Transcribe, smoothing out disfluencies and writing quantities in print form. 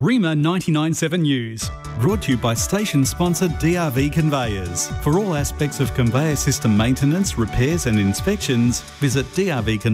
REMA 99.7 News, brought to you by station sponsor DRV Conveyors. For all aspects of conveyor system maintenance, repairs and inspections, visit DRV Conveyors.